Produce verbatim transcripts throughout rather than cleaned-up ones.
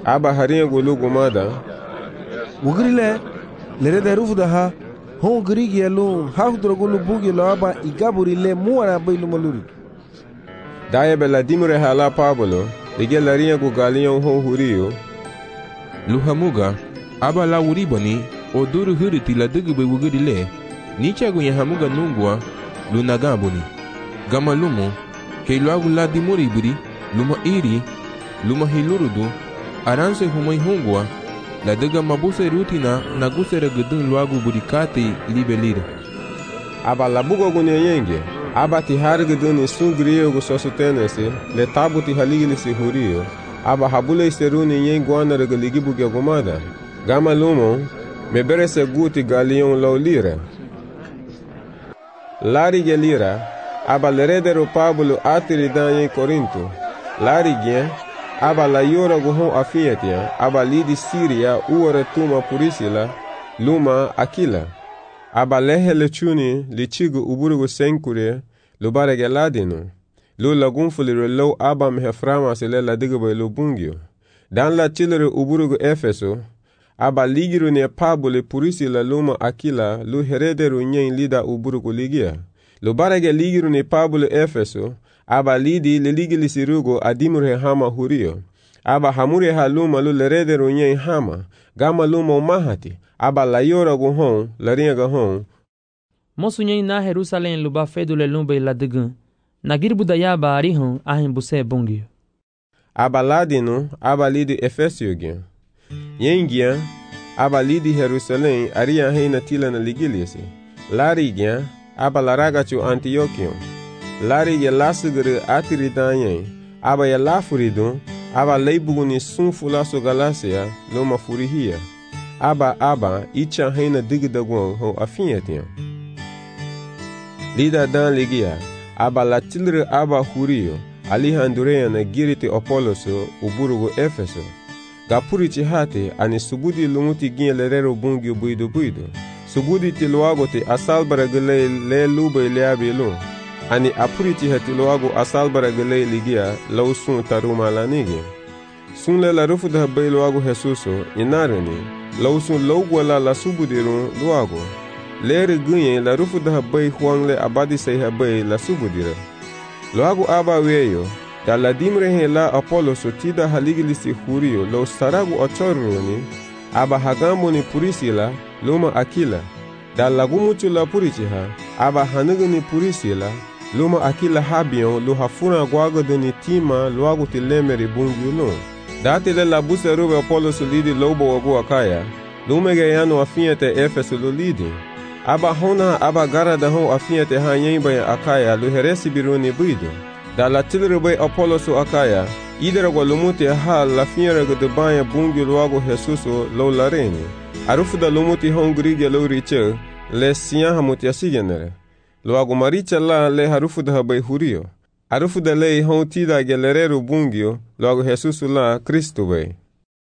aba harinha gulu gumada ugrile lere de rufu da ha hon grigi alun ha hudro gulu bugi lo aba igaburi le muara bailu maluri daye bela dimre hala Pablo lige larinha gu galinha hon hurio luhamuga aba la uribani o duru huriti la dugube wugirile nicha gu yahamuga nungwa lunagambuni gama lumo ke luagu la dimuri buri luma iri luma hilurudu aranse humai hungwa la daga mabuse rutina na gusere gudun luagu burikati libelire aba labugo gunyenge aba ti hargudun sungriyo gu sosutenese le tabuti haligili si hurio aba habule seruni yen guana regaligi buge gumada gama lumo mebere se guti galion laulire lari gelira aba leredero Pablo atiri dan Corinto lari gen aba la yora go hon afiatia aba lidi Siria uore tuma purisila luma Aquila aba lehele chuni lichigu uburugo senkure lubare geladino lu lagun fulire lo aba mehframa sele la digbe lo bungio dan la chilere uburugo Efeso aba ligiru ne Pablo purisila luma Aquila lu heredero nyen lida uburugo ligia lo barage ligiru ne Pablo Efeso aba lidi le ligili sirugo adimure hama hurio aba hamure haluma lu lerede runye hama gama luma mahati aba layora go hon laringa go hon mosu nyen na Jerusalem lu ba fedu le lumbe la degun na girbu da yaba ari hon ahin buse bungio aba ladino aba lidi Efesio gen yengia aba lidi Jerusalem ari ahin tila na ligilisi lari gen aba laraga chu Antiochion lari ye lasugere atiri danyen aba ye lafurido aba leibuguni sunfula so galacia loma furihia aba aba icha heina digdagon ho afietian lida dan ligia aba latilre aba hurio alihandurea na girite Apolloso uburugo Efeso gapurichi hate ani subudi lumuti gien lerero bungio buido buido subudi tiluago te asalbara gele le lube leabelo ani apuriti hatiluago asalbara gele ligia lausun taruma lanige sunle la rufu da bailuago Jesuso inareni lausun logwala la subudirun luago lere gunye la rufu da bai huangle abadi sei habai la subudira luago aba weyo da la dimre he la Apolloso tida haligilisi hurio lo saragu ochoruni aba hagambo ni purisila luma Aquila da lagumuchu la purichiha aba hanuguni purisila luma Aquila habion lu hafuna gwagoduni tima luagu tilemeri bungiulo dati le la buse rube Apolloso lidi lobo wagu akaya lumege yano afiete Efeso lu lidi aba hona aba gara da ho afiete ha yemba akaya lu heresi biruni buido da la tilrube Apolloso akaya idera gwa lumuti ha la fiera de banya bungi luago Jesuso lo lareni arufu da lumuti hongri lo riche le siya hamuti asigenere luago maricha la le harufu da bai hurio arufu da le honti da gelerero bungio luago Jesuso la Cristo bai.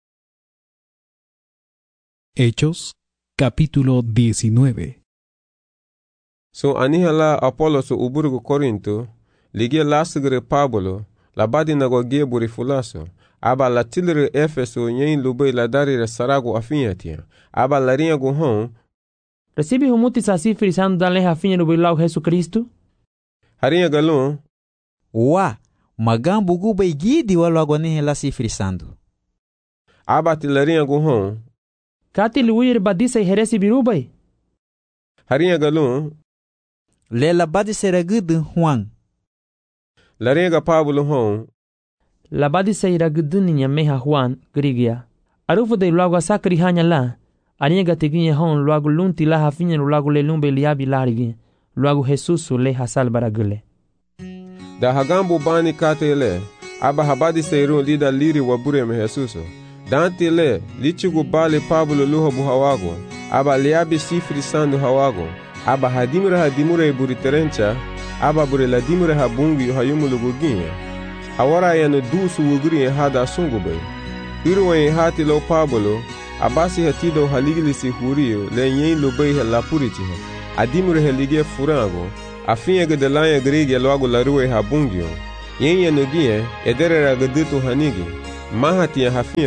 Hechos capítulo diecinueve. So anihala Apolloso uburgo Corinto ligia lasgre Pablo la badi na go geburi fulaso aba la tilre Efeso nyen lube la darire sarago afinyatia aba la rinha go hon recibe humuti sasi frisando dale afinha lube lau Jesus Cristo harinha galon wa magambo gube gidi walo agoni la si frisando aba tilarinha go hon kati luir badisa heresi birubai harinha galon le la badi seragud Juan larinha Pablo hon la badi seira guduninya meha Juan grigia arufu de luago sakri hanya la aniga teginye hon luago lunti la hafinye luago le lumbe liabi larigi luago Jesuso le hasal baragule da hagambo bani katele aba habadi seirun lida liri wabure me Jesuso dante le lichigu bale Pablo luho buhawago aba liabi sifri sandu hawago aba hadimura hadimura buri terencha aba bure la dimure habungi hayumulugu ginya awara yana dusu wugri hada sungube irwe hati lo Pablo abasi hatido haligilisi hurio le yen lo bay la purichi adimure helige furango afinye de la grege lo ago la ruwe habungio yen yana giye edere ra gaduto hanigi mahati hafiero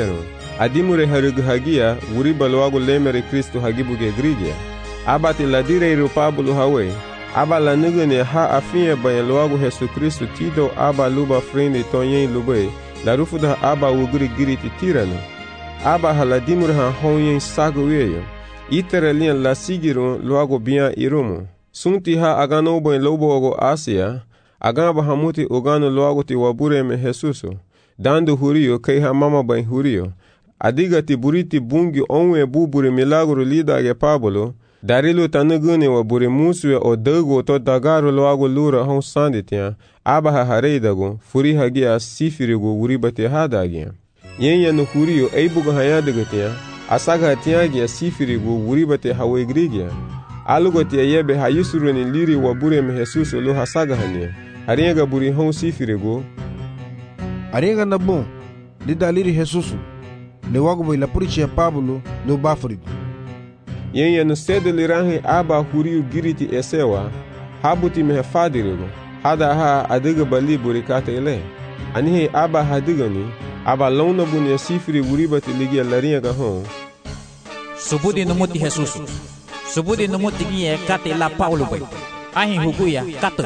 adimure harugu hagia wuriba loagu lemere Kristo hagibuge Grigia. Aba ti ladireiru Pablo hawe, aba la nugene ha afinye bayan loagu Jesu Kristo tido aba luba freni tonyen lube, la rufuda aba wuguri giriti tirano. Aba haladimure ha honyen sagu weyo, itere lian la sigiru loagu bian irumu. Sunti ha agano bayan lobo ogo Asia, agamba hamuti ogano loagu ti wabure me Jesuso, dando hurio kei ha mama bayan hurio. Adiga ti buriti bungi onwe bubure milagro lidage Pablo, darilo tanugune wa bure muswe o dago to dagaro loago lura hon sanditia, aba ha hareidago, furi hagia sifirigo uribate hadagia. Yenya no hurio eibuga hayadagatia, asaga hatiagia sifirigo uribate hawe grigia. Alugotia yebe hayusuruni liri wa bure me Jesus lo hasaga hania. Hariega buri hon sifirigo. Hariega na bom, lida liri Jesus. Le wago bai la purichi ya Pablo lo bafrigo. Yenya no sede lirange aba hurio giriti esewa, habuti mehe fadirigo, hada ha adiga bali burikata ile. Anihe aba hadigani, aba launa bunia sifiri uribati ligia laringa hon. Subudi numuti Jesus. Subudi numuti gie kate la Paulo bai. Ahi huguya kato.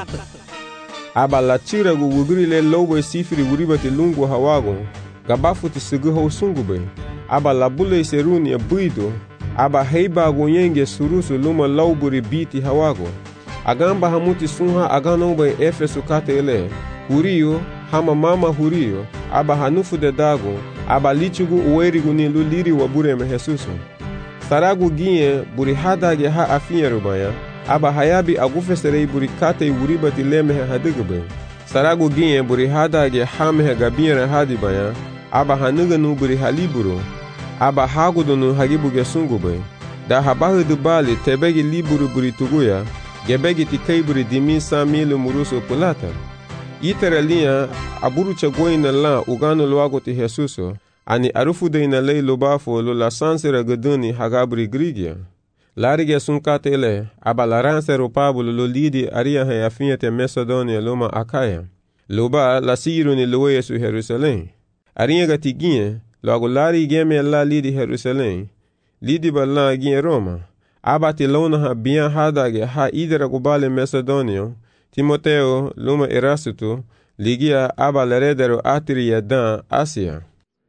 Aba la chirago wugrile lobo sifiri uribati lungu hawago, gabafuti suguho sungube. Aba la bule seruni ya buido, aba heiba gonyenge surusu luma lauburi biti hawago. Agamba hamuti sunha aganoba Efeso kate ele. Hurio, hama mama hurio, aba hanufu de dago, aba lichugu uwerigu ni luliri wa bure me Jesuso. Saragu gie buri hadage ha afinye rubaya, aba hayabi agufeserei buri kate uribati lemehe hadigube. Saragu gie buri hadage hamehe gabire hadibaya, aba hanuganu buri haliburu, aba hagudunu hagibuge sungube. Da habahu dubali tebegi liburu buri tuguya, gebegi tikei buri dimi sa milu muruso pulata. Itere liya aburu chagoina la ugano loago ti Jesuso, ani arufu de ina lei lobafo lo la sansera gaduni hagabri grigia. Larige sunkate ele, aba la ransero Pablo lo lidi aria he afinyete Macedonia loma Akaya. Loba la siru ni loe su Jerusalem. Aria gatigie, loago lari geme la lidi Jerusalem. Lidi ba la gie Roma. Aba ti lona ha bian hadage ha idera gubale Macedonia. Timoteo luma Erasuto, ligia aba leredero atria dan Asia.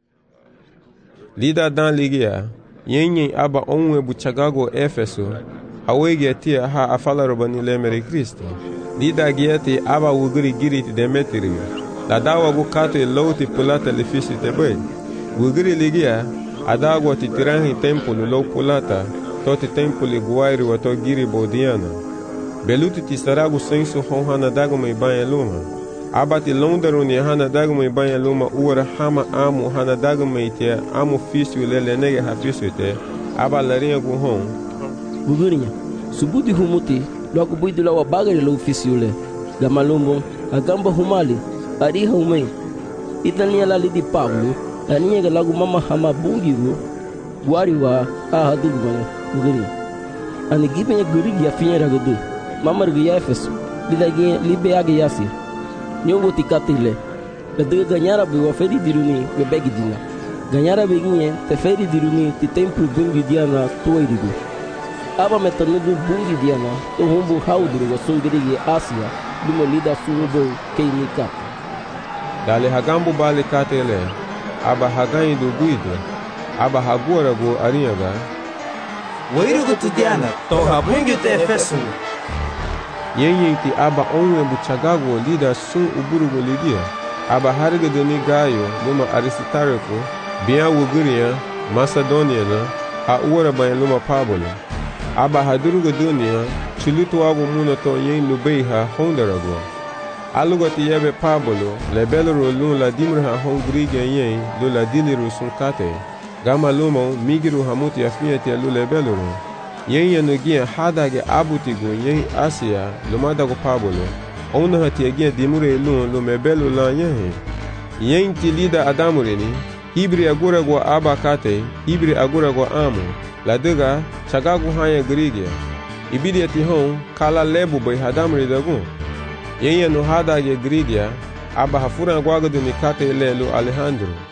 Lida dan ligia, yenye aba onwe buchagago Efeso, hawege tia ha afala robani lemere Kristo. Lida gieti aba wuguri giriti Demetrio, la dawa gukate lauti pulata lefisi tebe. Wuguri ligia, adagwa titirangi tempulu lo pulata, toti tempuli guairi wato giri bodiana. Beluti ti saragu sensu hon hana daguma ibanya luma. Abati londaro ni hana daguma ibanya luma uwara hama amu hana daguma itia amu fisi ulele nege hafisu ite. Aba larinha gu hon. Gugurinha, subuti humuti, logo buidu la wabagari lo fisi ule. Gamalumbo, agamba humali, ariha umei. Itania la lidi Pablo, ania ga lagu mama hama bungiru, guariwa aha dugumane, gugurinha. Ani gibenya gurigi ya finye ragadu. Mama rigi Efeso, lidagi libe agi yasi. Nyongo tikatile. Ladega ganyara bi wafedi diruni bebegi dina. Ganyara beginye teferi diruni ti templu bungi diana tuwairigu. Aba metanudu bungi diana to humbu hauduru wa sungirigi Asia dumo lida sungo keinika. Dale hagambu bali katele. Aba haganyi du guido. Aba hagura go ariaga. Wairugu tu diana to habungi te Efeso. Yenye ti aba onwe buchagago lida sun uburugo lidia. Aba hariga doni gayo luma Aristarco, biya wuguria, Macedonia na, ha uwara bayan luma Pablo. Aba hadurugo dunia, chulutu wago muna to yen lubeiha hondarago. Alugo ti yebe Pablo, lebelero lun la dimraha hongriga yen lo la diliru sunkate. Gama lumo migiru hamuti afieti alu lebelero. Yen yanugia hadage abutigo yen Asia lumadago Pablo. Ona hatiagia dimure lun lumebelo la yen. Yen tilida adamureni. Hibri agura go abakate, hibri agura go amu. Ladega chagagu hanya grigia. Ibidi ati hon kala lebu bay hadamuri dagu. Yen yanu hadage grigia. Aba hafura guagadu nikate lelu Alejandro.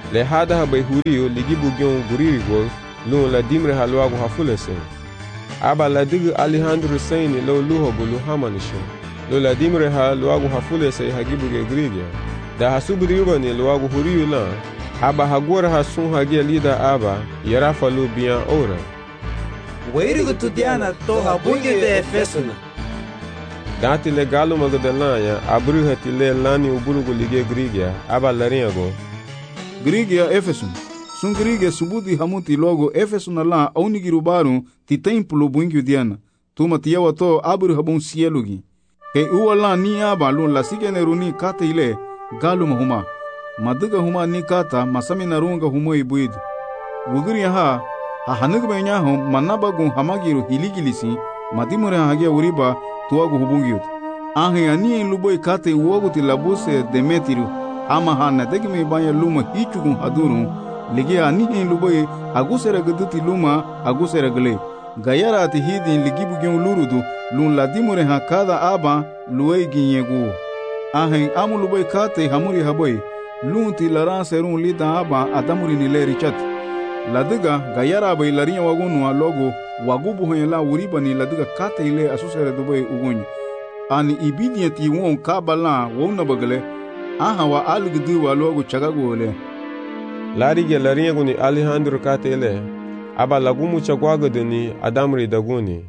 le hada ha bai Hurio ligi bugyon guriri golf lun la dimre ha luagu ha fulesen. Aba la digi Alejandro Saini lo luho bulu hamanisho. Lo la dimre ha luagu ha fulesen ha gibuge Grigia. Da ha subiriuba ni luagu Hurio la. Aba ha gora ha sun ha gia lida aba yarafa lu biyan ora. Wairugu tudiana to ha bungi de Efesuna. Dati le galo magadelanya abru hati le lani uburugu lige Grigia aba larinyago. Grigia Efesun. Sun Grigia subudi hamuti logo Efesuna la aunigirubaru ti templo bungi diana. Tuma tiyawa to abru habun sielugi. Ke uwa la ni aba lun la sigeneruni kate ile galo mahuma. Maduga huma ni kata masami narunga humo ibuidu. Wuguriya ha ha hanug benya hum manabagun hamagiru hiligilisi madimure hagia uriba tuagu hubungiut. Ahe ani luboy kate uogu ti labuse demetiru ama ha nadegme banya luma hichugun hadurun ligi ani luboy agusera gaduti luma agusera gale. Gayara ati hidin ligibu gyon lurudu lun ladimure ha kada aba luwe ginyegu. Ahe amu luboy kate hamuri haboy lunti laran serun lida aba adamuri nile richat. Ladiga gayara bay larinya wagunu logo wagubu hoyela uriba ni ladiga kate ile asusere dubay ugunyi. Ani ibidiati won kabala wona bagale aha wa algdu wa logo chagago ole. Larige larinya guni Alejandro kate ile aba lagumu chagwago deni adamuri daguni.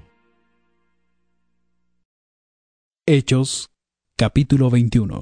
Hechos, capítulo veintiuno.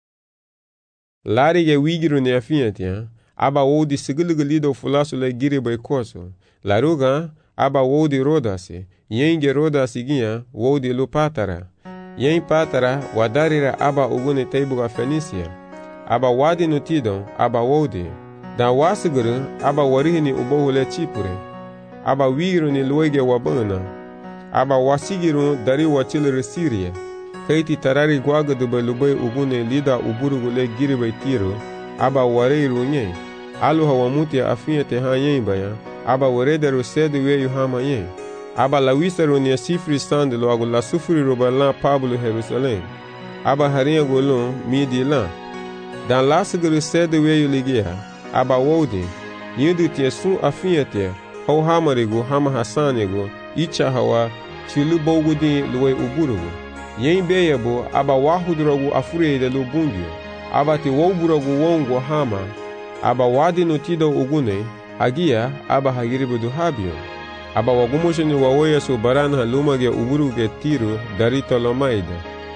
Larige wigiru ne afiatia aba wodi sigilgilido fulasu le giri bay koso. Laruga aba wodi rodasi yenge rodasi ginya wodi lu patara. Yen patara wadarira aba ugune teibuga Fenisia. Aba wadi nutidon aba wodi. Dan wasiguru aba warihini ubohule Chipure. Aba wigiru ni luege wabana. Aba wasigiru dari wachilere Syria. Kaiti tarari gwaga dubay lubay ugune lida uburugu le giri bay tiro. Aba wareiru nye. Aluha wamuti afinya te ha yen baya. Aba warederu sedu weyu hama yen. Aba la wisaru ni sifri sande lo agu la sufuri roba la Pablo Jerusalem. Aba harinha golon midi la. Dan lasiguru sedu weyu ligia. Aba wodi. Yindu te sun afinya te. Hau hamarigu hama hasanigu. Icha hawa chilu bogudi luwe uburugu. Yen beyabo aba wahudrogu afure de lubungyo. Aba te woburagu wongo hama. Aba wadi notido ugune. Agia aba hagiribudu habio. Aba wagumosheni wawoya so baran halumage uburuge tiro dari Tolomaida.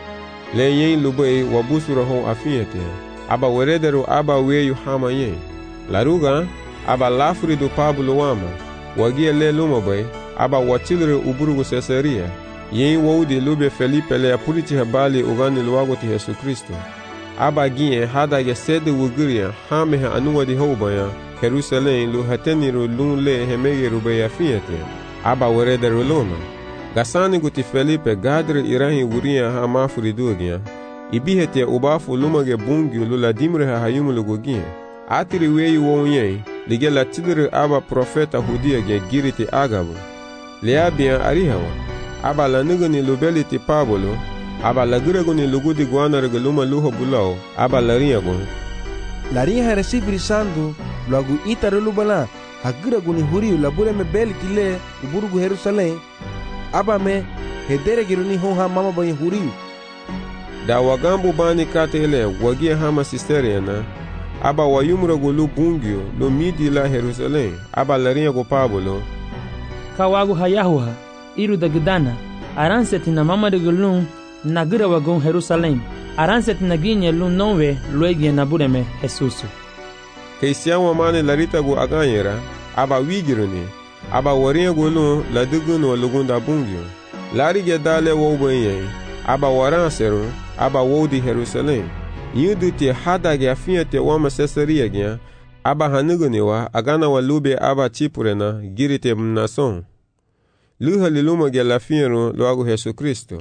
Le yen lubei wabusura hon afiyete. Aba werederu aba weyu hama yen. Laruga aba lafuri do Pablo wama. Wagia le lumabai aba wachilre uburugu Caesarea. Yen wodi lube Felipe le apuriti habali ugani luwago ti Yesu Kristo. Aba ginye hada ya sede wuguria hame ha anuwa di houbaya Jerusalem lu hateniru lun le hemege rubaya fiyate. Aba werederu loma. Gasani guti Felipe gadre irahi wuria ha mafuri dugia. Ibihete ubafu lumage bungi lula dimre ha hayumulu gugia. Atiri weyu wonye lige la tidre aba profeta hudia ge giriti agabu. Leabian arihawa. Aba la nugani lubeli ti Pablo. Aba la guraguni lugudi guana regaluma luho bulao. Aba la riagon. La rinha recibri sandu lagu itaru lubala. Haguraguni huriu la bure me beli tile uburugu Jerusalem. Aba me hedere giruni honha mama banye huriu. Da wagambu bani kate ile wagia hama sisteriana. Aba wayumragu lu bungio lu midi la Jerusalem. Aba la riago Pablo. Kawagu hayahuha. Iru da gudana. Aranseti na mama de gulun. Nagira wagon Jerusalem. Aranset naginye lun nonwe luegie nabureme Jesusu. Keisiawa mane larita gu aganyera. Aba wigiruni. Aba warinha gulun la dugun wa lugunda bungyo. Larige dale wobenye. Aba waranseru. Aba wodi Jerusalem. Yudu te hadage afinya te wama Caesarea gya. Aba hanuguni wa agana wa lube aba Chipurena girite mnason. Luha liluma gya lafinyero luagu Yesu Kristo.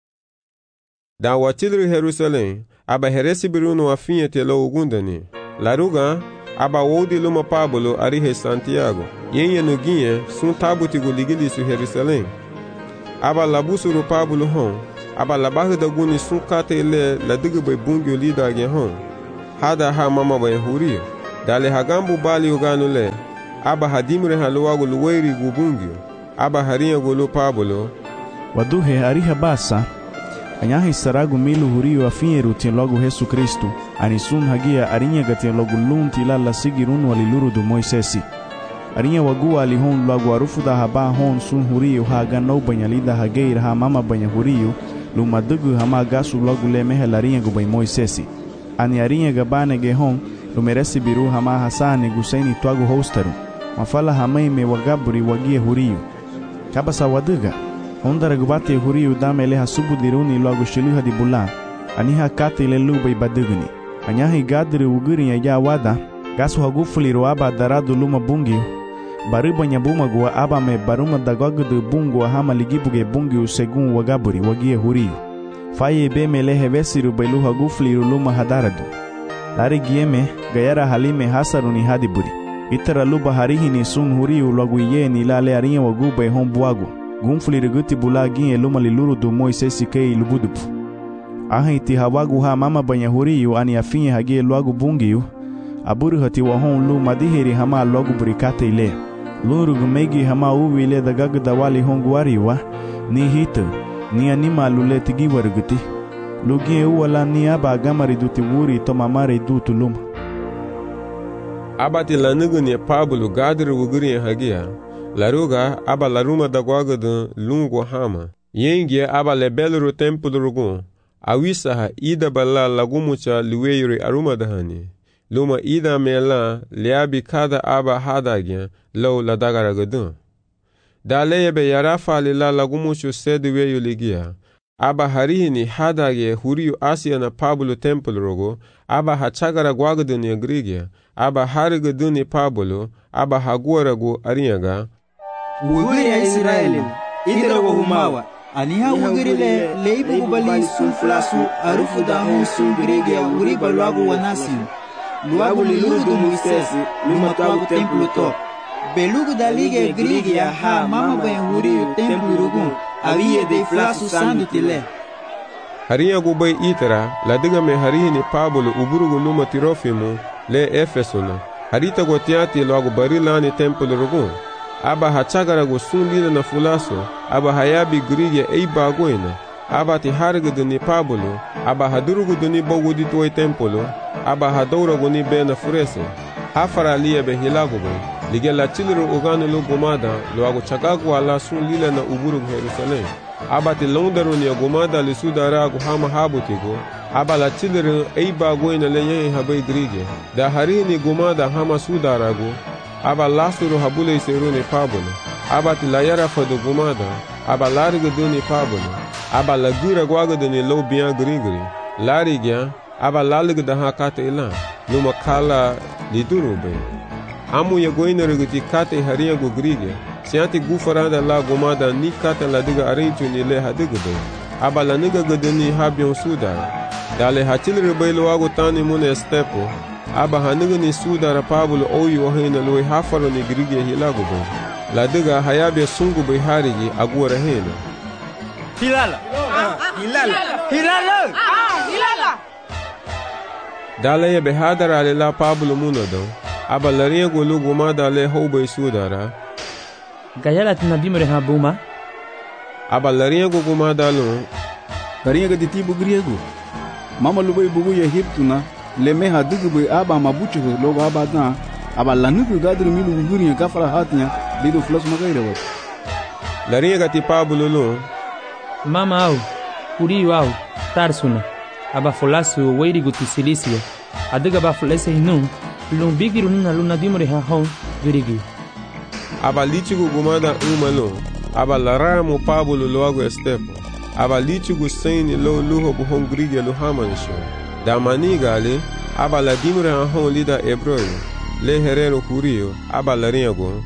Da watilri Jerusalem, aba heresi biruno afinye te lo ugundani. Laruga, aba wodi luma Pablo arihe Santiago. Yenye nuginye sun tabuti guligili su Jerusalem. Aba labusuru Pablo hon. Aba labahu da guni sun kate ile la digbe bungyo lida gen hon. Hada ha mama bayan huriyo. Dale hagambu bali uganu le, aba hadimre haluagu luweri gubungio, aba harinha gulu Pablo. Waduhe ariha basa, anyahi saragu milu huriyo afinyeru tien logo Yesu Kristu, anisun hagia arinha gatien logo lunti lala sigirun waliluru du Moisesi. Arinha wagua alihon logo arufu da haba hon sun huriyo haga no banyalida hageir ha mama banya huriyo, lumadugu hama gasu logo le mehel arinha gubay Moisesi. Ani arinha gabane gehon, lumeresi biru hama hasani gusaini tuagu hostaru, mafala hamai me wagaburi wagie huriyo. Kabasa waduga, ondara gubate huriyo damele hasubu diruni logo shiluha di bulan, aniha kate ile lubay baduguni. Anyahi gadri uguri ya ya wada, gasu hagufuliro aba daradu luma bungiyo, bariba nyabuma gua aba me baruma dagogudu bungu hama ligibuge bungiyo segun wagaburi wagie huriyo. Faye be melehe vesiru bailu hagufuliro luma hadaradu. Lari gieme, gayara halime hasaruni hadiburi. Itara luba harihi ni sun huriyo logo iye ni lale arinha wagubay hon buago. Gumfuliro guti bula ginye luma liluru du Moisesi kei lubudupu. Ahi ti hawagu ha mama banya huriyo ani afinye hagie loagu bungiyo. Aburu hati wahon lu madihiri hama logu burikate ile. Lurugu megi hama uwi ile dagagu dawali hongu wariwa. Ni hito, ni anima lule tigi waruguti. Lugie uwala ni aba agamari duti wuri to mamare dutu luma. Abati lanugu ni Pablo gadri wuguri hagia. Laruga aba laruma dagwagu du lungu hama. Yengie aba lebeluru tempulu rugun. Awisaha ida bala lagumucha luweyuri aruma dahani. Luma ida mela liabi kada aba hadagya lau ladagaragadun. Daleyebe yarafa lila lagumuchu seduweyu ligia. Aba harihini hadagye huriyu Asia na Pablo temple rogo. Aba hachagara gwagadun ya grigia. Aba harigadun ya Pablo. Aba haguaragu arinyaga. Wugiri ya Israeli, idra wa humawa. Aniha wugiri le leibu kubali sun flasu arufu da hon sun grigia wuri balwagu wanasiu. Luagu liluru du Moisesi, lumatuagu templu to. Belugu da liga grigia ha mama ben huriyu templu rugun, aviye de flasu sandu tile. Harinha gubay itara, ladiga me harihini Pablo uburugu luma Tirofimu, le Efesona. Harita gotiati loagu barilani templu rugun. Aba hachagaragu sun lila na fulaso, aba hayabi grigia ei bagoina. Aba ti harigu ni Pablo, aba hadurugu ni bogudi tuwe templo, aba hadouragu ni bena furese. Hafara liya be hilagugu, lige la chiliru uganu lu gumada, luagu chagagu ala sun lila na uburugu Jerusalem. Aba ti londaru ni gumada li sudaragu hama habutigu, aba la chiliru ei bagoina le yehi habay grige. Da harini gumada hama sudaragu, aba lasuru habule seru ni Pablo. Aba ti la yara fadu gumada, aba larigu ni Pablo. Aba lagura gwaga ni low bian grigri. Lari gya, aba lalig da hakate ilan. Luma kala lidurube. Amu ya goina riguti kate haria gu grigya. Sianti gufaranda la gumada ni kate la diga arinchu ni le hadigube. Aba la niga gadani habion sudara. Dale hatil ribailu wagu tani mune stepo. Aba haniga ni sudara Pablo oyu wahina lui hafaro ni grigya hilagube. La diga hayabia sungu biharigi aguara hena. Hilala! Hilala! Hilala! Ah, hilala! Dala ya behadara alila Pablo munado. Aba laria gulu gumada le houbay sudara. Gayala tinabimre habuma. Aba laria gumada lo. Karinha ga ditibu griego. Mama lubay bugu ya hiptuna. Le meha dugubay aba mabuchu logo aba na. Aba lanuku gadru milu guguri ya kafara hatnya. Lido flas magaira wat. Laria ga ti Pablo lo. Mama au, huriyu au, tarsuna. Aba folasu weirigu ti Silisia. Adiga ba folese hinu, lumbigiru nina luna dimre ha hon, virigi. Aba lichigu gumada umalo. Aba laramu Pablo loagu estepo. Aba lichigu saini lo luho buhon grigia luhamanisho. Da manigale, aba la dimre ha hon lida ebroyo. Le herero huriyo, aba lariago.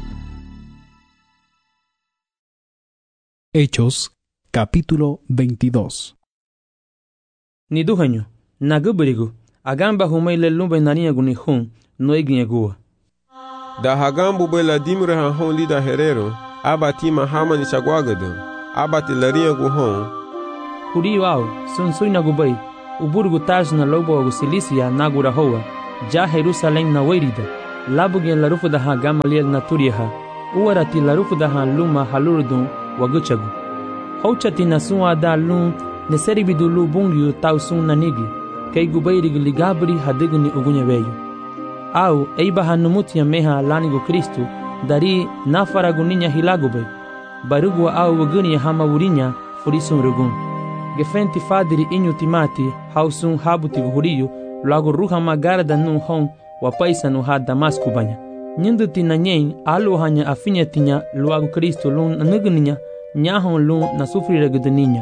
Hechos capítulo veintidós. Ni duhanyo, naguberigu, agamba humay le lumbe nania guni hun, no iginyagua. Da hagambu be la dimre ha hon lida herero, aba tima hamani chagwagado, aba ti laria gu hon. Huriyu au, sun sui nagubay, uburgu tars na lobo agu Silisia nagura hoa, ja Jerusalem na wairida labuge la rufuda ha Gamaliel na turiha uwarati la rufuda ha luma halurdun waguchagu hauchati na suwa da lum ne seribidu lu bungyu tausun na nigi kay gubayrig ligabri hadigni ugunya weyu au eiba hanumutia meha lanigo Kristu dari nafaraguninya hilagubay barugwa au waguniya hama wurinya furisun rugun gefenti fadiri inyu timati hausun habuti huriyu lago ruha magarda nun hon wa paisa nu ha Damasku banya nyindu tina nyen alu hanya afinya tinya luagu Kristu lun nuguninya nyahon lun na sufri reguduninya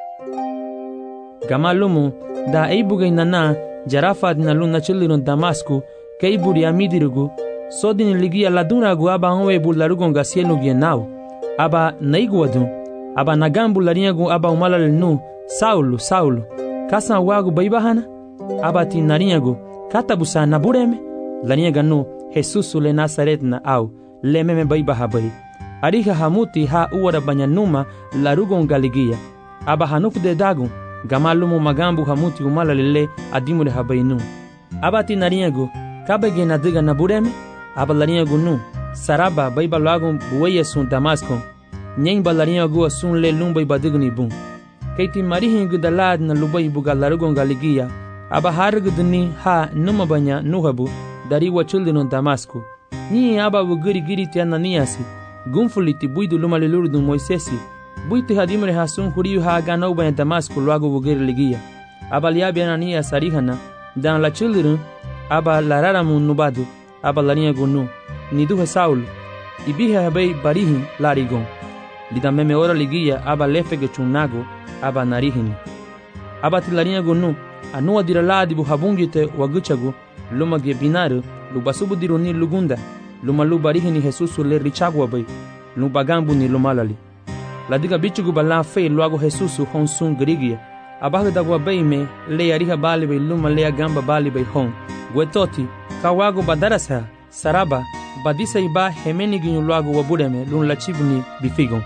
gamalumu da eibugay nana jarafad na lun na chilirun Damasku kay buri amidirugu sodini ligia ladunragu aba honwe bularugon gasienu gienau aba naiguadun aba nagambu larinyagu aba umalal nu Saulo Saulo kasa wagu baibahana aba tinarinyagu katabusa na bureme larinyaga nu Jesus le Nazaret na au lememe baibaha bai ariha hamuti ha uwara banyanuma larugon galigia aba hanufu de dagun gamalumu magambu hamuti umalalile adimure habainu aba tinarinyagu kabege na diga na bureme aba larinyagu nu saraba baiba lagun buweye sun Damasco nyen balarinyagu asun le lumbai badigni bun keiti marihingu dalad na lubai buga larugon galigia aba hargudni ha numa banya nuhabu dari wachulino Damasku ni aba wugiri giri tiana niasi gumfuliti buidu lumalilurdu Moisesi buiti hadimre hasun huriyu ha ganau banya Damasku luago wugiri ligia aba liabi anania sarihana dan la children aba lararamu nubadu aba larinyagu nu niduhe Saulo ibihe habei barihin larigon lida meme ora ligia aba lefege chunago aba narihini aba tilarinyagu nu anua diraladi bu habungite waguchagu luma ge binaru lubasubu diruni lugunda luma lubarihini Jesusu le richagwa bai lubagambu ni lumalali ladiga bichugu bala fe luago Jesusu honsun grigia abaga dagwa bai me le ariha bali bai luma le gamba bali bai hon gwetoti kawago badarasa saraba badisa iba hemeni ginyu luago wabureme lun lachibuni bifigon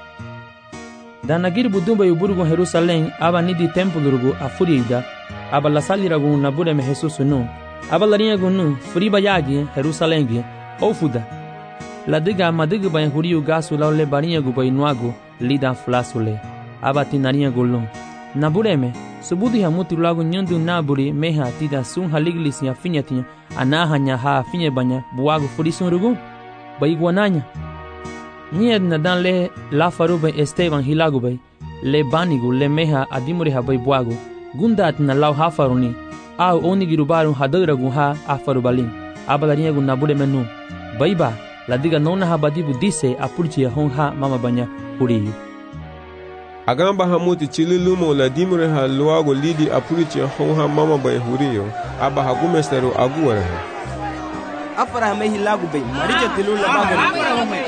danagir budumba yuburgo Jerusalem aba nidi tempulurugu afuriida aba lasaliragu nabureme Jesusu nu aba larinyagu nu furiba yagi Jerusalem gi ofuda ladiga madiga bayan huriyu gasu laule barinyagu bainuagu lidan flasule aba tinarinyagu lun nabureme subudi hamuti lagu nyundu naburi meha tida sun haliglisi ya finyatinya anahanya ha finye banya buagu furisun rugu baigwananya Nied na dan le la farube Esteban hilagubay le banigu le meha adimuri habay buagu gundat na law hafaruni au onigirubaru hadaragu ha afarubalin abalarinyagu nabure menu baiba ladiga nona habadibu dise apurchi hon ha mama banya huriyu agamba hamuti chililumo la dimure ha luago lidi apurchi hon ha mama banya huriyu aba hagumesteru aguwara afara me hilagubay marija tilula bagari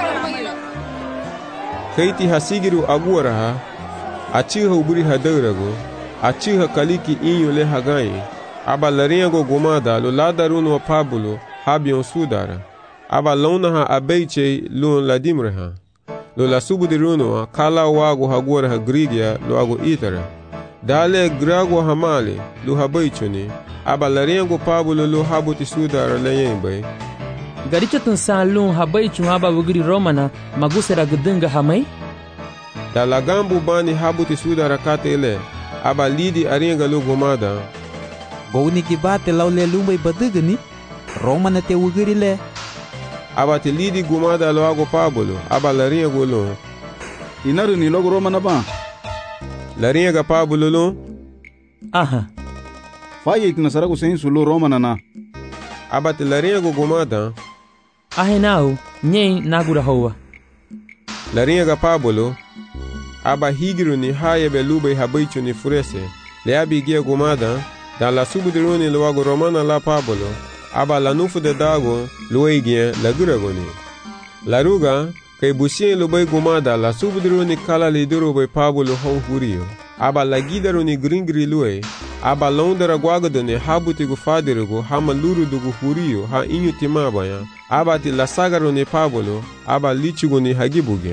keiti hasigiru aguwara achiha uburi hadaragu achiha kaliki inyu le hagai aba larinyago gumada lo ladarunu wa pabulo habion sudara aba lona ha abeiche lo ladimre ha lo la subudiruno kala wago haguwara grigia lo ago itara dale grago hamale lo habeichuni aba larinyago pabulo lo habuti sudara leyembai garichatun salun habeichu aba wugiri romana magusera gudunga hamai da lagambu bani habuti sudara katele aba lidi aringa lo gomada gowni kibate laule lumbai badugni romana te wugiri le aba te lidi gomada lo ago pabulo aba laringa golo inaru ni logo romana ba laringa pabulo lo aha faye itinasarago sensu lo romana na aba te laringa gomada ahenau nyen nagura hoa laringa pabulo aba higiru ni haye belube habaichu ni furese le abigia gomada da la subudiruni lo wago romana la pabulo aba la nufu de dago lo egia la duragoni la ruga kay busien lo bay gomada la subudiruni kala le duro bay pabulo hon huriyo aba la gidaruni gringri lue aba londara gwagadone habuti gu fadirugo hama luru dugu huriyo ha inyu timabaya aba ti la sagaruni pabulo aba lichuguni hagibugia.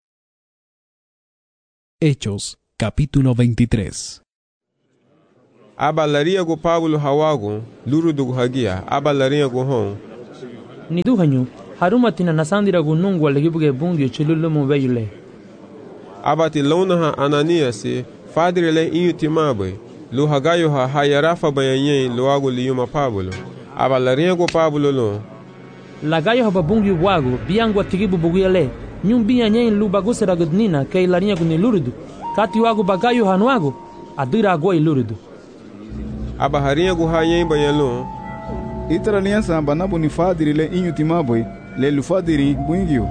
Hechos, capítulo veintitrés. aba laria go Pablo hawago lurudugu hagia aba laria go hon ni duhanyu haruma tina nasandira go nungu legibuge bungi chululumu beyule aba ti lona ha Ananias fadrile inyu timabe lu hagayo ha hayarafa bayanyen luago liyuma Pablo aba laria go Pablo lo lagayo ha babungi wago biangu atigibu buguyele nyumbia nyen lu bagusera gudnina kay laria go ni lurudu kati wago bagayo hanwago adira go ilurudu aba haria go hayen bayalo itara liansa banabu ni fadiri le inyu timaboy le lu fadiri buingio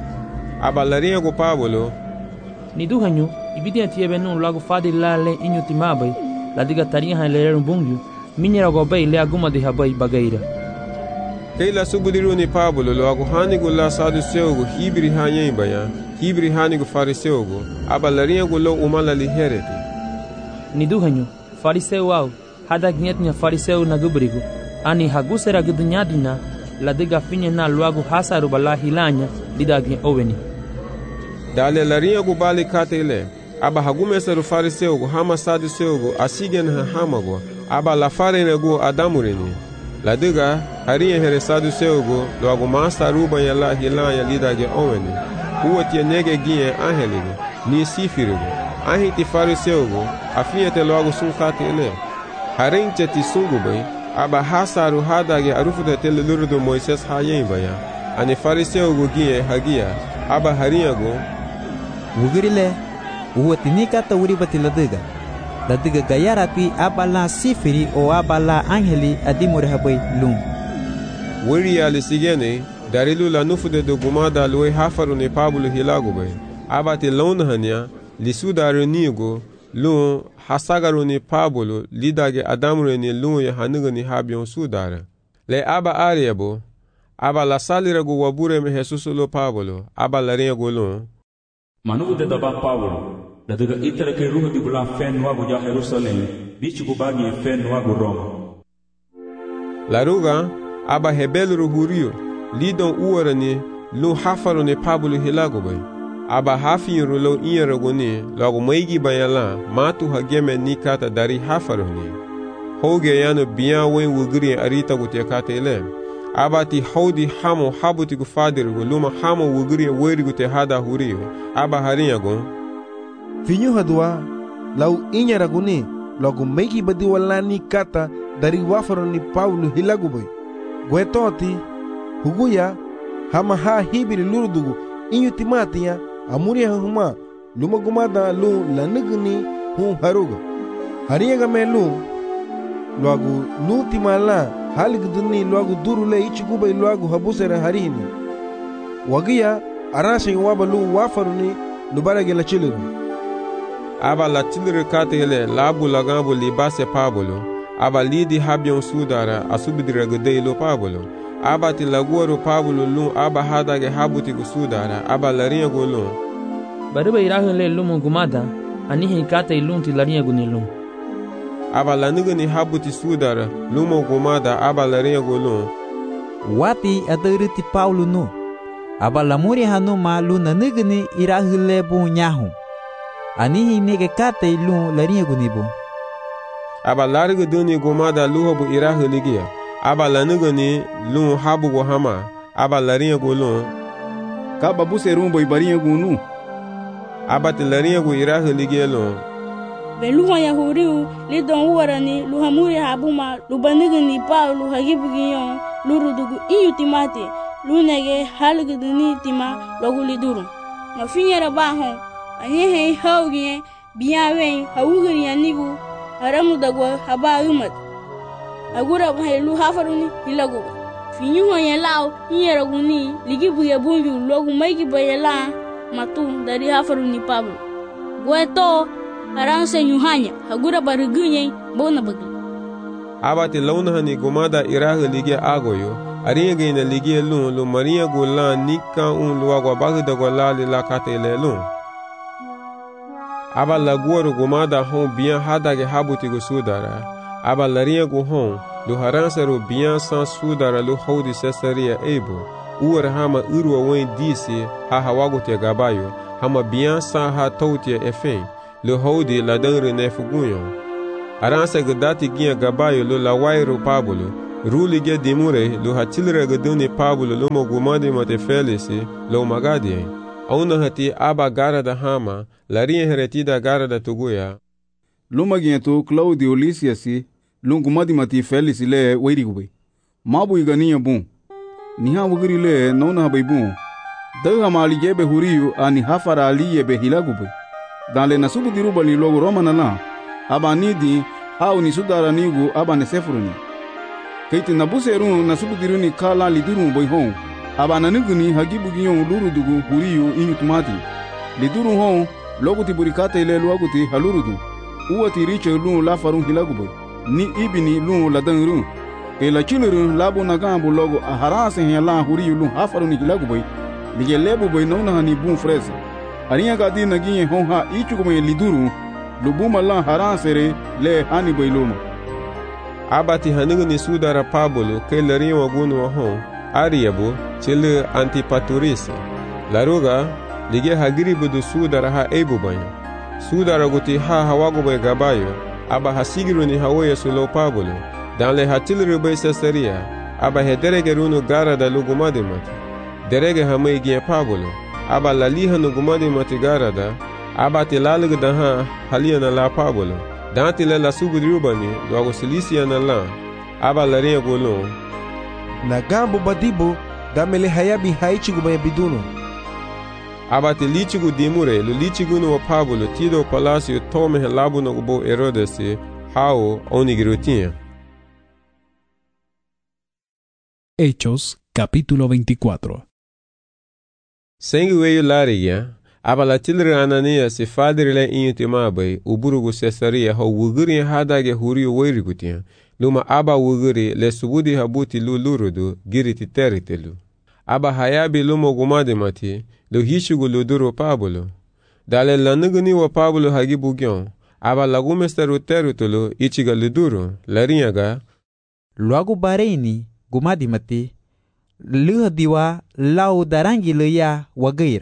aba laria go Pablo ni duhanyu ibidi atiebe nun lago fadiri la le inyu timaboy la diga taria han le rumbungio minyera go bay le aguma de habay bagaira Keila subudiru ni Pablo lo ago hanigo la saduseugo hibri hayen baya hibri hanigo fariseugo aba laria go lo umala li hereti ni duhanyu fariseu au hada gnyetnya fariseu na gubrigo ani hagusera gudnyadina la diga finye na luagu hasaru bala hilanya didagnya oweni dale laria go bali katele aba hagumeseru fariseu go hama saduseu go asigen ha hamago aba la farene go adamureni la diga haria here saduseu go luagu masaru ba yala hilanya didagnya oweni uwati nege gie anheligo ni sifirigo ahiti fariseu go afiete luagu sun katele harin cheti sungu bay aba hasaru hadage arufuda tele lurudu Moises hayen baya ani fariseu go gie hagia aba haria go wugirile uwati nikata wuri batila diga la diga gayarapi aba la sifiri o aba la angeli adimure habay lum wuri ali sigene darilu la nufude do gumada loe hafaru ne Pablo hilago bay aba te lonhania lisudaru nigo lu hasagaru ni Pablo lidage adamure ni lu ya hanuga ni habion sudara le aba ariabo aba la salira go wabure me Jesus lo Pablo aba la rego lo manugo de daba Pablo la daga itara ke ruho di bula fen wago ja Jerusalem bichu go bagi fen wago Roma la ruga aba hebelu hurio lidon uwarani lu hafaru ni Pablo hilago bay aba hafi rulo iyerogoni logo maigi bayala matu hageme nikata dari hafaroni hoge yano biyan wen wugri arita gute katele aba ti hodi hamo habuti gu fadir gu luma hamo wugri weri gute hada huriyo aba hariya go finyu hadwa lau inyeragoni logo maigi badi wala nikata dari wafaroni Paulo hilaguboy gwetoti huguya hama ha hibiri lurudugu inyu timatiya amuri huma luma gumada lu lanigni hu haruga hariyaga me lu luagu lu timala haligduni luagu durule ichiguba luagu habusera harini wagiya arashe waba lu wafaruni lubarage la chiliru aba la chiliru katele labu lagambo libase Pablo aba lidi habion sudara asubidira gudelo Pablo aba ti laguaro Pablo lu aba hadage habuti gusudara aba laria golo bariba irahu le lumu gumada anihi kata ilun ti laria gunilum aba lanigani habuti sudara lumu gumada aba laria golo wati adariti Paulo no aba lamuri hanu ma lu nanigani irahu le bu nyahu anihi nege kata ilun laria gunibo aba larga duni gumada luho bu irahu ligia aba lanugani lu habu go hama aba laria go lu kaba buse rumbo ibaria gunu aba te laria go irahu ligelo belu ya huriu li don warani lu hamuri habuma lu banigani pa lu hagibugiyon lu rudugu iyutimati lu nege halguduni tima loguli duru ma finyara ba hon anyehe hawgiye biyawen hawugari yanigu haramu dagwa haba umat agura bahelu hafaruni hilago finyu hoye lao iyeraguni ligibuye bunju logu maigi bayela matu dari hafaruni Pablo gweto aranse nyuhanya agura barugunye bona bagi abati launahani gumada iraga ligia agoyo ariege na ligia lu lu maria gola nika un luagwa bagda gola la katele lu aba laguaro gumada hon bien hadage habuti go sudara aba laria go hon lu haransero bien sans sudara lu hodi cesaria ebo uar hama urwa wen disi ha hawago te gabayo hama bien sans ha tautia efen lu hodi la dangre nefugunyo aransa gedati ginha gabayo lo la wairo Pablo, ruli ge dimure lo hatilre geduni Pablo lo mo gumadi mate felisi lo magadi. Auna hati aba gara da hama, larinha heretida gara da tuguya. Luma ginha to Claudio Lysiasi, lo gumadi mate felisi le wairigube. Mabu igania bun. Niha wugiri le nauna habai bun. Daga mali jebe huriyu ani hafara aliye be hilagube. Dale nasubu diruba ni logo Roma na la. Aba nidi au ni sudara nigu aba ne sefuruni. Keiti nabuse runu nasubu diruni kala liduru boy hon. Aba naniguni hagibu giyon luru dugu huriyu inyu tumati. Liduru hon logo tiburikate ile luaguti halurudu. Uwati riche lunu la farun hilagube. Ni ibini lunu ladan runu. Ke la chiluru labu nagambu logo aharase hela huriyu lunu hafaruni hilagube. Lige lebu boy nauna hani bun frese. Ariya gadi nagiye hon ha ichugume liduru. Lubuma la haransere le hani boy luma. Abati haniguni sudara Pablo ke larin wagunu wahon. Ariyabu chile Antipaturis. Laruga lige hagiribu du sudara ha ebu banya. Sudara guti ha hawagu boy gabayo. Aba hasigiru ni hawoye sulo Pablo. Dan le hatilru boy Caesarea. Aba hederege runu gara da lugumadi mati. Derege hamay gien Pablo. Aba laliha nugumadi mati gara da. Aba tilalig da ha halia na la Pablo. Dan tile la sugudrubani logo silisia na la. Aba larinha golon. Na gambo badibo damele hayabi haichigu baya biduno. Aba te lichigu dimure lo lichigu no Pablo tido palacio tome helabu no bo Herodesi hao onigirutinha. Hechos capítulo veinticuatro. Sengueyo lariya aba la tilre Anania se fadrile intimabai uburugu Caesarea ho wuguri hadage huriyo wairigutia luma aba wuguri le subudi habuti lulurudu giriti teritelu aba hayabi lumo gumade mati lo hishugu luduro Pablo dale lanuguni wa Pablo hagibu gyon aba lagumesteru teritelu ichiga luduro larinyaga luagu bareini gumadi mati luha diwa lau darangi leya wagaira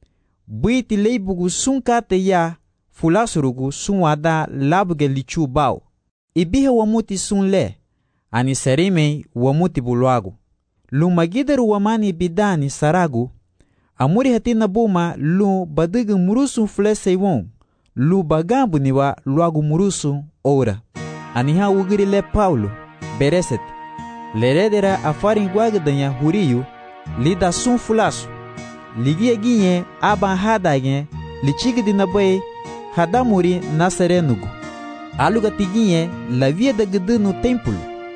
buiti leibugu sunkate ya fulasurugu sunwada labuge lichu bao ibihe wamuti sunle ani serime wamuti bulwagu lumagideru wamani bidani saragu amuri hatina buma lu badigu murusu flese won lu bagambu niwa luagu murusu ora aniha ugiri le Paulo bereset leredera afarin gwagdanya huriyu lida sun fulasu ligie ginye aba hadage lichigdi naboy hadamuri naserenugu aluga tiginye la via de gdunu templo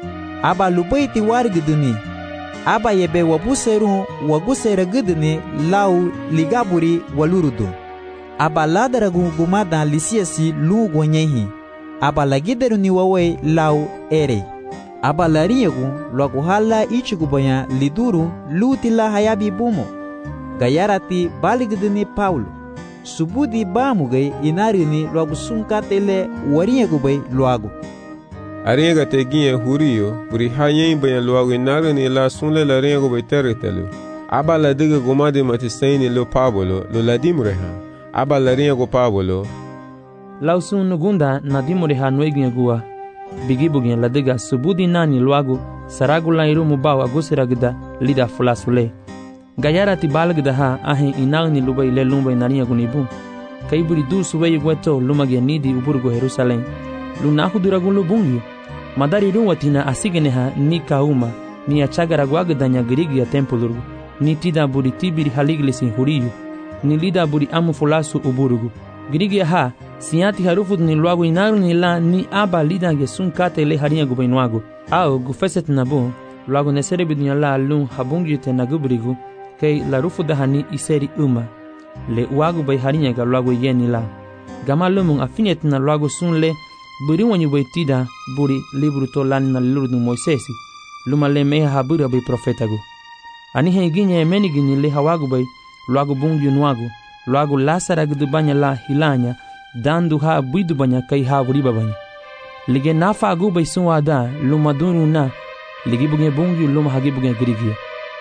aba lubaiti wargduni aba yebe wabuseru wagusera gduni lau ligaburi walurudu aba ladaragu gumada lisiasi lu gonyehi aba lagideru ni wawe lau ere aba lariegu logo hala ichigubanya liduru lutila hayabi bumo gayarati baligdini Paulo subudi bamugai inarini logo sunkatele wariegubay loago ariega teginye huriyo buri hayen bayan loago inarini la sunle la riegubay teritelu aba la diga gumadi matisaini lo Pablo lo ladimreha aba la riego Pablo lausun nugunda nadimreha noeginye gua bigibugin la diga subudi nani loago saragula irumu bawa gusiragda lida fulasule gayarati balgda ha ahin inagni lubay le lumbay naniya gunibu kayburi du suway gweto lumage nidi uburgo Jerusalem lunahu duragun lubungi madari ruwatina asigene ha ni kauma ni achagara gwagdanya grigia tempulurgu ni tida buri tibiri haliglesi huriyu ni lida buri amu fulasu uburgu grigia ha siati harufut ni luagu inaru ni la ni aba lida gesun kate le haria gubainwago au gufeset nabu luagu nesere bidunya la lun habungi te nagubrigu kay la rufu dahani iseri uma le wagu bay harinya ga luagu yeni la gama lumun afinet na luagu sunle buri wanyu bay tida buri libru to lan na lurdu Moisesi luma le meha habura bay profetagu ani he ginye meni gini le hawagu bay luagu bungi nuagu luagu lasara gdubanya la hilanya dandu ha buidu banya kay ha wuriba banya lige nafa agu bay sunwada luma dunu na ligi buge bungi luma hagi buge grigia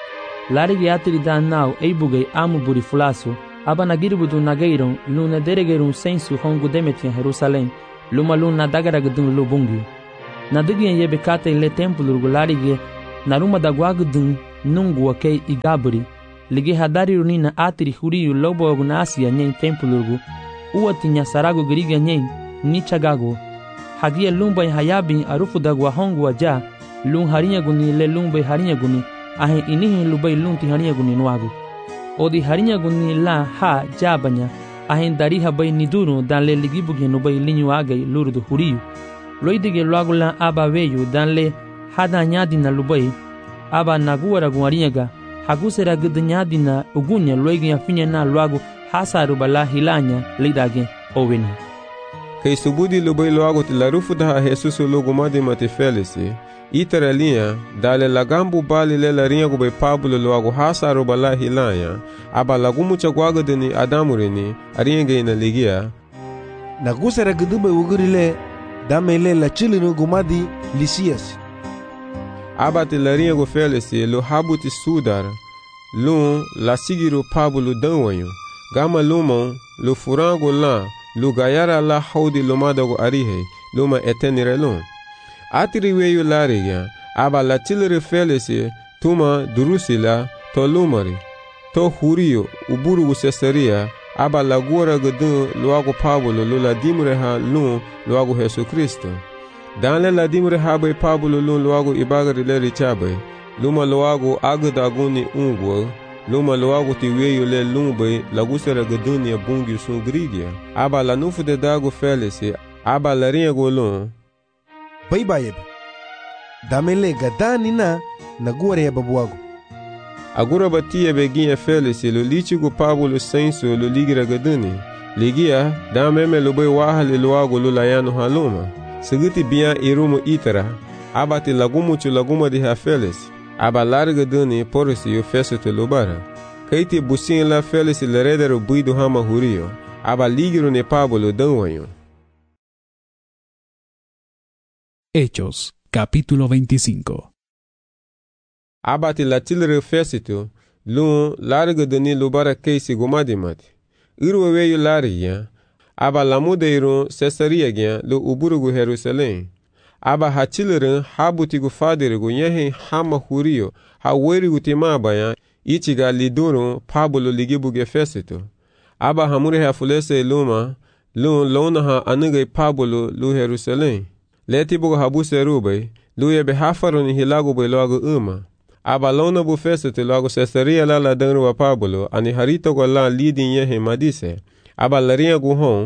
larigi atiri dan nau eibugay amu buri fulasu aba nagiribudu nageiron luna deregerum sensu hongu demetia Jerusalem luma lun na dagara gudun lu bungi na digin ye bekate le templo regularige na ruma dagwa gudun nungu ke igabri ligi hadari runi na atiri huriyu lobo gunasi nyen templo gu uwati nya sarago griga nyen ni chagago hagia lumba hayabin arufu dagwa hongu aja lun harinya guni le lumba harinya guni ahe inihi lubai lunti harinya guni nuagu odi harinya guni la ha jabanya ahe dari habai niduru dan le ligibugi nubai linyu agai lurudu huriyu loidige luagula aba veyu dan le hada nyadina lubai aba naguara guarinyaga hagusera gudnyadina ugunya loigia finya na luagu hasaru bala hilanya lidage owena kei subudi lubai luagu tilarufu daha Jesus logo madi mate felisi itara linha dale lagambu bali le larinha gube Pablo luagu hasaru bala hilanya aba lagumu chagwaga deni adamurini aringe na ligia nagusera gudube ugurile damele la chilinu gumadi Lisias aba te larinha go felisi lo habuti sudar lun la sigiru Pablo danwanyo gama lumon lo furango la lo gayara la haudi lomadago arihe luma etenire lun atiri weyu lariga aba la tilere felisi tuma durusila to lumari to huriyo uburugu sesaria aba la gora gudun luago Pablo lo la dimre ha lun luago Jesu Kristo danle la dimre ha bay Pablo lun luago ibagari le richabe luma luago agdaguni ungwo luma luago ti weyu le lumbe la gusera gudun ya bungi sun grigia aba la nufu de dago felisi aba la rinha golon bai bayeb damele gadani na nagure babuago agora batia beginha felisi lo lichigo Pablo senso lo ligira gaduni ligia dameme lo bai wahale luago lo layano haluma seguti bia irumo itara abati lagumu chu laguma de ha felisi aba larga duni porisi yo feso te lobara kaiti busin la felisi le redero buido hama hurio aba ligiro ne Pablo danwanyo. Hechos, capítulo veinticinco. Abati la tilre fesito lun larga duni lobara keisi gomadimati irwe weyo lariya aba lamudeiro Cesaria gya lo uburugu Jerusalem aba hachilirin habutigu fadirigu yehin hama hurio ha werigu timabaya ichiga liduru Pablo ligibuge fesito aba hamure ha fulese luma lun lona ha anige Pablo lu Jerusalem letibugu habuse rube lu yebe hafaruni hilagu be loagu uma aba lona bu fesito loagu Cesaria la la denru wa Pablo ani harito go la lidin yehin madise aba larinha guhon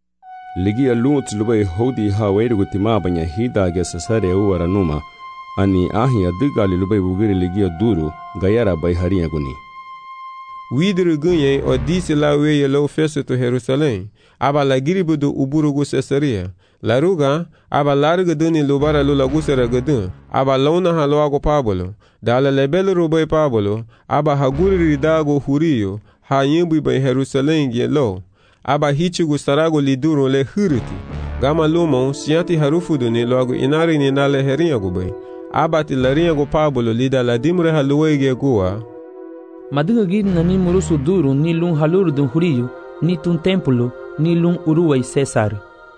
ligia lunt lubai hodi ha werigu timabanya hidage Cesaria uwara numa ani ahi adigali lubai bugiri ligia duru gayara bai harinha guni widru gunye odisi la weye lo fesito Jerusalem aba la giribudu uburugu Cesaria laruga aba larga duni lubara lula gusera gadun aba lona ha loago Pablo dala lebel rubai Pablo aba haguri ridago hurio ha yimbu bai Jerusalem ge lo aba hichugu sarago liduru le huriti gama lumon siati harufu duni loago inari ni nale herinha gubay aba ti larinha go Pablo lida la dimre haluwege guwa madiga gidna ni murusu duru ni lun haluru dun huriyo ni tun templo ni lun uruwai Cesar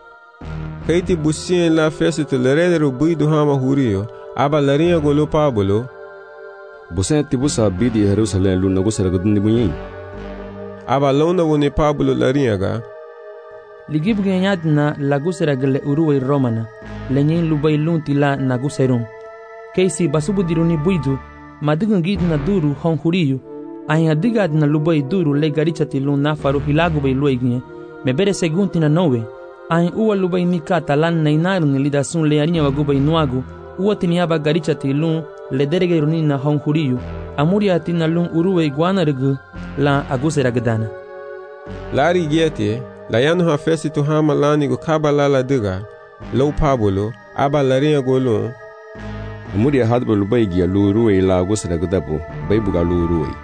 kaiti busien la fesito le redero buidu hama hurio aba larinha go lo Pablo busen tibusa bidi Jerusalem lun nagusera gudun bunyin aba lona woni Pablo larinha ligibge nyadna lagusera gele uruwai Romana lenyin lubai lunti la naguserum keisi basubudiruni buidu madiga gidna duru hon huriyo ahin digadna lubai duru le garichati lun nafaru hilagu bai luigne mebere segunti na nowe ahin uwa lubai mikata lan nainarni lidasun le arinha wagubai nuagu uwa tiniaba garichati lun le derege runina hon huriyo amuria tina lun uruwai guanargu la agusera gadana lari giete la yanu ha fesito hama lani go kabala la diga lo Pablo aba larinha go lun amuria hadba lubai gia luruwai la agusera gadabu bai buga luruwai